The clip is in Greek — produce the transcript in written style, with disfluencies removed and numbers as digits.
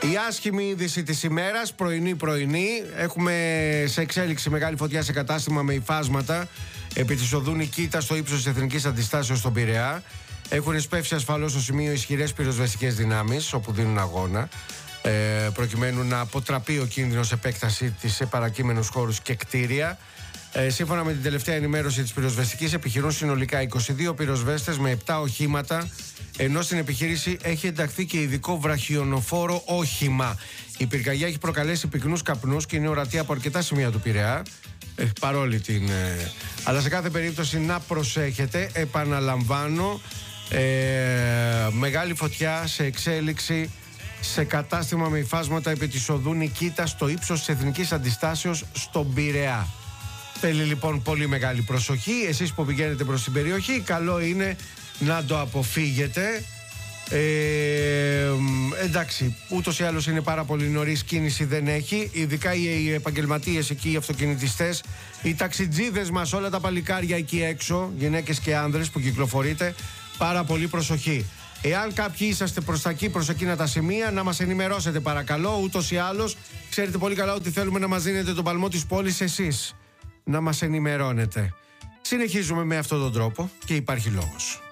Η άσχημη είδηση της ημέρας, πρωινή. Έχουμε σε εξέλιξη μεγάλη φωτιά σε κατάστημα με υφάσματα επί της οδού Νικήτα στο ύψος της Εθνικής Αντιστάσεως στον Πειραιά. Έχουν εσπεύσει ασφαλώς στο σημείο ισχυρές πυροσβεστικές δυνάμεις όπου δίνουν αγώνα, προκειμένου να αποτραπεί ο κίνδυνος επέκταση της σε παρακείμενους χώρους και κτίρια. Σύμφωνα με την τελευταία ενημέρωση της πυροσβεστικής, επιχειρούν συνολικά 22 πυροσβέστες με 7 οχήματα, ενώ στην επιχείρηση έχει ενταχθεί και ειδικό βραχιονοφόρο όχημα. Η πυρκαγιά έχει προκαλέσει πυκνούς καπνούς και είναι ορατή από αρκετά σημεία του Πειραιά. Παρόλη την. Αλλά σε κάθε περίπτωση να προσέχετε, επαναλαμβάνω, μεγάλη φωτιά σε εξέλιξη σε κατάστημα με υφάσματα επί της οδού Νικήτα στο ύψος της Εθνικής Αντιστάσεως στον Πειραιά. Θέλει λοιπόν πολύ μεγάλη προσοχή. Εσείς που πηγαίνετε προς την περιοχή, καλό είναι να το αποφύγετε. Εντάξει, ούτως ή άλλως είναι πάρα πολύ νωρίς, κίνηση δεν έχει. Ειδικά οι επαγγελματίες εκεί, οι αυτοκινητιστές, οι ταξιτζίδες μας, όλα τα παλικάρια εκεί έξω, γυναίκες και άνδρες που κυκλοφορείτε, πάρα πολύ προσοχή. Εάν κάποιοι είσαστε προς εκείνα τα σημεία, να μας ενημερώσετε παρακαλώ. Ούτως ή άλλως, ξέρετε πολύ καλά ότι θέλουμε να μας δίνετε τον παλμό της πόλης εσείς. Να μας ενημερώνετε. Συνεχίζουμε με αυτόν τον τρόπο και υπάρχει λόγος.